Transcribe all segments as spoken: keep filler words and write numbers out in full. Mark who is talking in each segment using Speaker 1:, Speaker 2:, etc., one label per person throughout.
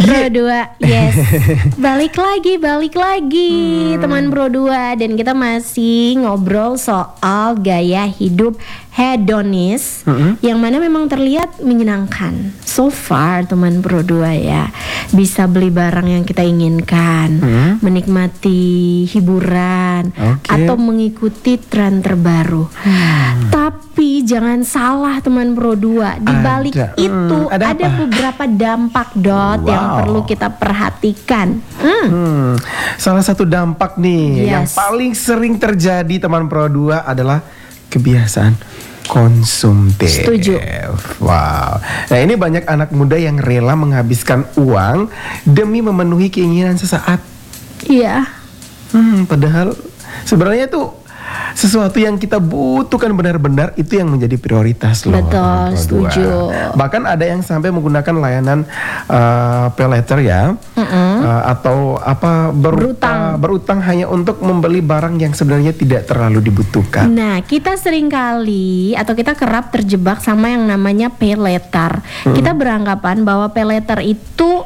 Speaker 1: Pro dua, yes. Balik lagi, balik lagi hmm. teman Pro dua. Dan kita masih ngobrol soal gaya hidup hedonis hmm. yang mana memang terlihat menyenangkan. So far teman Pro dua ya, bisa beli barang yang kita inginkan, hmm. menikmati hiburan, okay. atau mengikuti tren terbaru. hmm. Tapi jangan salah teman Pro dua, di balik ada. itu hmm, ada, ada beberapa dampak Dot wow. yang perlu kita perhatikan. hmm.
Speaker 2: Hmm. Salah satu dampak nih yes. yang paling sering terjadi teman Pro dua adalah kebiasaan konsumtif.
Speaker 1: Setuju.
Speaker 2: Wow. Nah, ini banyak anak muda yang rela menghabiskan uang demi memenuhi keinginan sesaat.
Speaker 1: Iya.
Speaker 2: Hmm, padahal sebenarnya tuh sesuatu yang kita butuhkan benar-benar itu yang menjadi prioritas loh.
Speaker 1: Betul, setuju.
Speaker 2: Bahkan ada yang sampai menggunakan layanan uh, pay later ya, mm-hmm. uh, atau apa berut- berutang. Uh, berutang hanya untuk membeli barang yang sebenarnya tidak terlalu dibutuhkan.
Speaker 1: Nah, kita sering kali atau kita kerap terjebak sama yang namanya pay later. Mm-hmm. Kita beranggapan bahwa pay later itu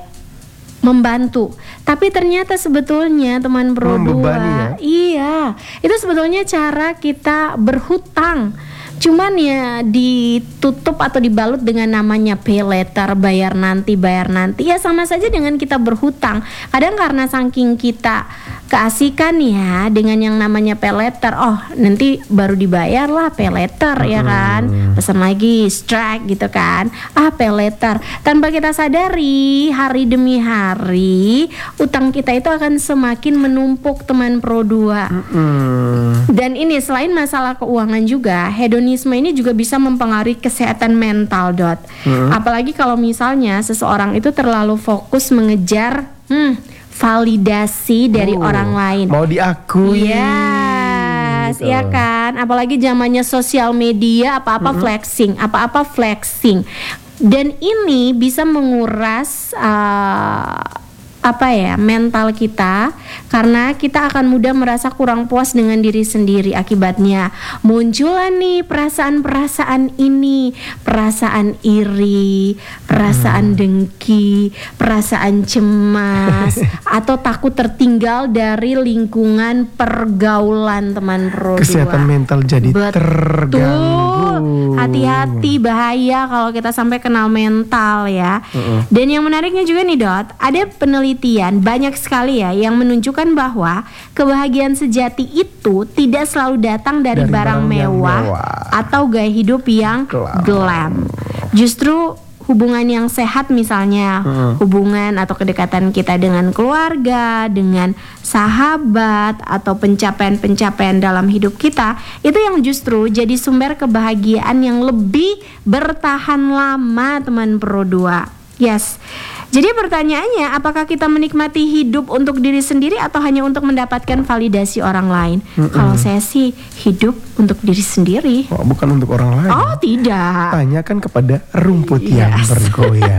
Speaker 1: membantu, tapi ternyata sebetulnya teman Pro dua, ya? Iya, itu sebetulnya cara kita berhutang. Cuman ya ditutup atau dibalut dengan namanya pay later, bayar nanti, bayar nanti. Ya sama saja dengan kita berhutang. Kadang karena saking kita keasikan ya dengan yang namanya pay later, oh nanti baru dibayar lah pay later, hmm. ya kan. Pesan lagi, strike gitu kan. Ah pay later. Tanpa kita sadari, hari demi hari utang kita itu akan semakin menumpuk teman Pro dua. Hmm. Dan ini selain masalah keuangan juga, hedonisme ini juga bisa mempengaruhi kesehatan mental Dot. Hmm. Apalagi kalau misalnya seseorang itu terlalu fokus mengejar hmm, validasi dari oh, orang lain.
Speaker 2: Mau diakui.
Speaker 1: Yes, gitu. Ya kan. Apalagi zamannya sosial media, apa-apa hmm. flexing, apa-apa flexing. Dan ini bisa menguras uh, apa ya mental kita, karena kita akan mudah merasa kurang puas dengan diri sendiri. Akibatnya muncullah nih perasaan-perasaan ini, perasaan iri, perasaan hmm. dengki, perasaan cemas atau takut tertinggal dari lingkungan pergaulan teman Pro dua.
Speaker 2: Kesehatan mental jadi
Speaker 1: Betul.
Speaker 2: terganggu.
Speaker 1: Hati-hati, bahaya kalau kita sampai kenal mental ya. uh-uh. Dan yang menariknya juga nih Dot, ada penelitian banyak sekali ya yang menunjukkan bahwa kebahagiaan sejati itu tidak selalu datang dari, dari barang, barang mewah, mewah atau gaya hidup yang glam, glam. Justru hubungan yang sehat misalnya, hmm. hubungan atau kedekatan kita dengan keluarga, dengan sahabat, atau pencapaian-pencapaian dalam hidup kita, itu yang justru jadi sumber kebahagiaan yang lebih bertahan lama teman Pro dua. Yes. Jadi pertanyaannya, apakah kita menikmati hidup untuk diri sendiri atau hanya untuk mendapatkan validasi orang lain? Mm-mm. Kalau saya sih hidup untuk diri sendiri.
Speaker 2: Oh, bukan untuk orang lain.
Speaker 1: Oh, tidak.
Speaker 2: Tanyakan kepada rumput yes. yang bergoyang.